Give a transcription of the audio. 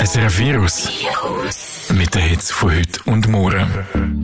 Ein Virus. Mit den Hits von heute und morgen.